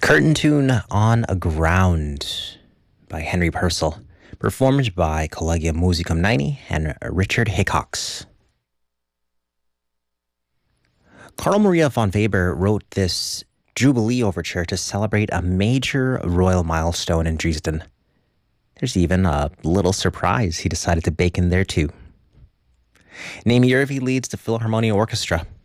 Curtain Tune on a Ground by Henry Purcell, performed by Collegium Musicum 90 and Richard Hickox. Carl Maria von Weber wrote this Jubilee Overture to celebrate a major royal milestone in Dresden. There's even a little surprise he decided to bake in there too. Naomi Irving leads the Philharmonia Orchestra.